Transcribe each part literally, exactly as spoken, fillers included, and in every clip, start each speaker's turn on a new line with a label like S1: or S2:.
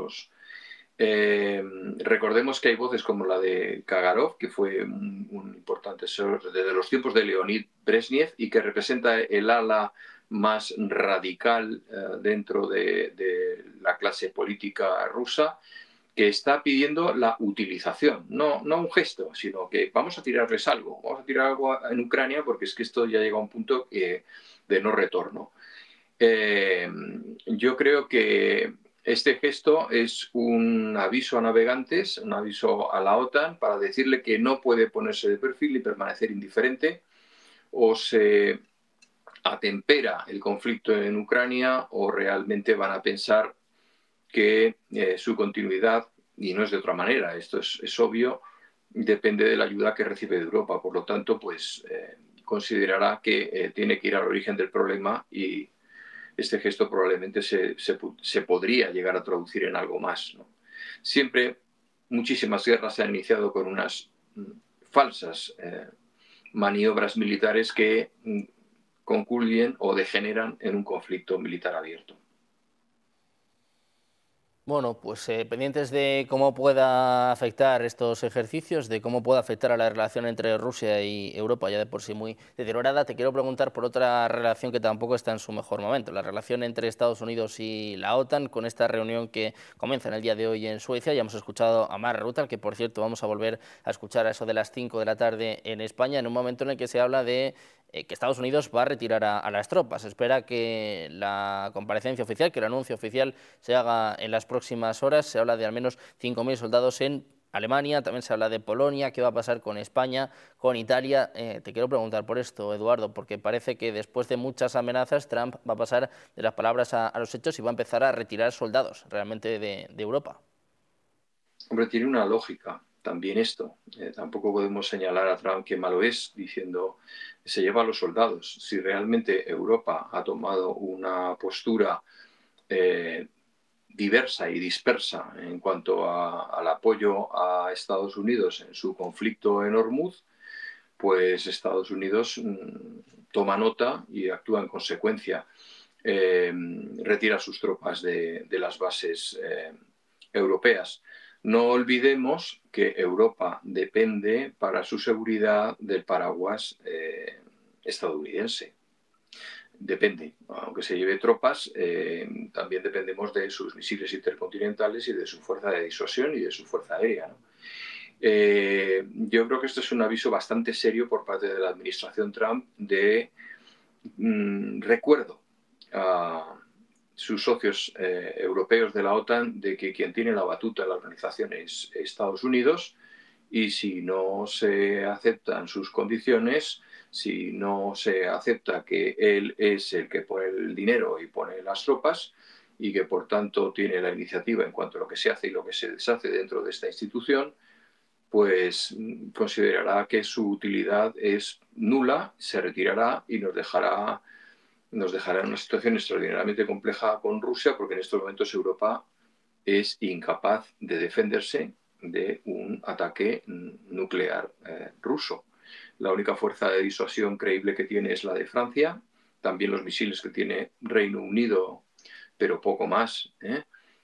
S1: rusos. Eh, recordemos que hay voces como la de Kagarov, que fue un, un importante asesor desde los tiempos de Leonid Brezhnev y que representa el ala más radical eh, dentro de, de la clase política rusa, que está pidiendo la utilización, no, no un gesto, sino que vamos a tirarles algo, vamos a tirar algo en Ucrania porque es que esto ya llega a un punto eh, de no retorno. Eh, yo creo que este gesto es un aviso a navegantes, un aviso a la OTAN para decirle que no puede ponerse de perfil y permanecer indiferente, o se atempera el conflicto en Ucrania o realmente van a pensar que eh, su continuidad, y no es de otra manera, esto es, es obvio, depende de la ayuda que recibe de Europa. Por lo tanto, pues eh, considerará que eh, tiene que ir al origen del problema y este gesto probablemente se, se, se podría llegar a traducir en algo más, ¿no? Siempre muchísimas guerras se han iniciado con unas mm, falsas eh, maniobras militares que mm, concluyen o degeneran en un conflicto militar abierto.
S2: Bueno, pues eh, pendientes de cómo pueda afectar estos ejercicios, de cómo pueda afectar a la relación entre Rusia y Europa, ya de por sí muy deteriorada, te quiero preguntar por otra relación que tampoco está en su mejor momento, la relación entre Estados Unidos y la OTAN, con esta reunión que comienza en el día de hoy en Suecia. Ya hemos escuchado a Mark Rutte, al que por cierto vamos a volver a escuchar a eso de las cinco de la tarde en España, en un momento en el que se habla de eh, que Estados Unidos va a retirar a, a las tropas. Se espera que la comparecencia oficial, que el anuncio oficial se haga en las próximas horas. Se habla de al menos cinco mil soldados en Alemania, también se habla de Polonia, qué va a pasar con España, con Italia. Eh, te quiero preguntar por esto, Eduardo, porque parece que después de muchas amenazas Trump va a pasar de las palabras a, a los hechos y va a empezar a retirar soldados realmente de, de Europa.
S1: Hombre, tiene una lógica también esto. Eh, tampoco podemos señalar a Trump que malo es diciendo se lleva a los soldados. Si realmente Europa ha tomado una postura eh, diversa y dispersa en cuanto a, al apoyo a Estados Unidos en su conflicto en Hormuz, pues Estados Unidos mmm, toma nota y actúa en consecuencia. Eh, retira sus tropas de, de las bases eh, europeas. No olvidemos que Europa depende para su seguridad del paraguas eh, estadounidense. Depende, aunque se lleve tropas, eh, también dependemos de sus misiles intercontinentales y de su fuerza de disuasión y de su fuerza aérea, ¿no? Eh, yo creo que esto es un aviso bastante serio por parte de la administración Trump de mmm, recuerdo a sus socios eh, europeos de la OTAN de que quien tiene la batuta en la organización es Estados Unidos, y si no se aceptan sus condiciones, si no se acepta que él es el que pone el dinero y pone las tropas y que por tanto tiene la iniciativa en cuanto a lo que se hace y lo que se deshace dentro de esta institución, pues considerará que su utilidad es nula, se retirará y nos dejará, nos dejará en una situación extraordinariamente compleja con Rusia, porque en estos momentos Europa es incapaz de defenderse de un ataque nuclear eh, ruso. La única fuerza de disuasión creíble que tiene es la de Francia, también los misiles que tiene Reino Unido, pero poco más, ¿eh?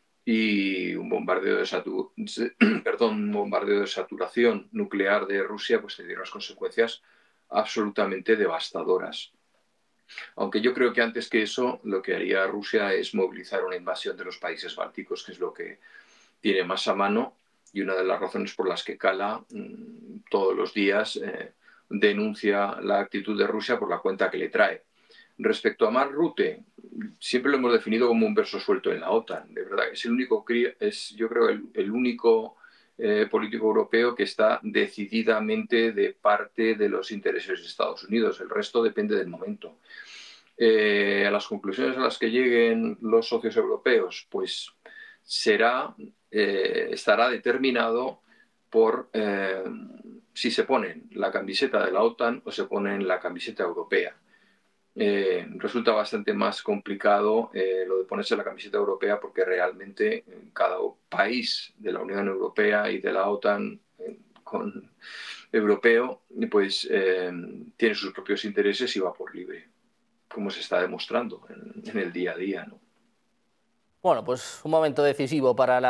S1: Y un bombardeo de, satu perdón, un bombardeo de saturación nuclear de Rusia pues tendría unas consecuencias absolutamente devastadoras. Aunque yo creo que antes que eso lo que haría Rusia es movilizar una invasión de los países bálticos, que es lo que tiene más a mano y una de las razones por las que Kala mmm, todos los días eh, denuncia la actitud de Rusia por la cuenta que le trae. Respecto a Mark Rutte, siempre lo hemos definido como un verso suelto en la OTAN. De verdad, es el único, es yo creo, el, el único eh, político europeo que está decididamente de parte de los intereses de Estados Unidos. El resto depende del momento. Eh, a las conclusiones a las que lleguen los socios europeos, pues será, eh, estará determinado por eh, si se ponen la camiseta de la OTAN o se ponen la camiseta europea. Eh, resulta bastante más complicado eh, lo de ponerse la camiseta europea, porque realmente cada país de la Unión Europea y de la OTAN eh, con europeo pues eh, tiene sus propios intereses y va por libre, como se está demostrando en, en el día a día, ¿no?
S2: Bueno, pues un momento decisivo para la